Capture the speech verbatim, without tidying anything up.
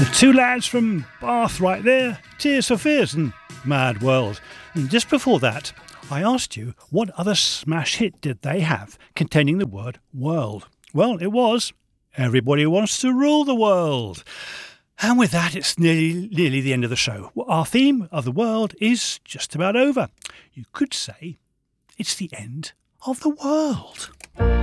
The two lads from Bath right there, Tears for Fears and Mad World. And just before that, I asked you what other smash hit did they have containing the word world. Well, it was Everybody Wants to Rule the World. And with that, it's nearly, nearly the end of the show. Our theme of the world is just about over. You could say it's the end of the world.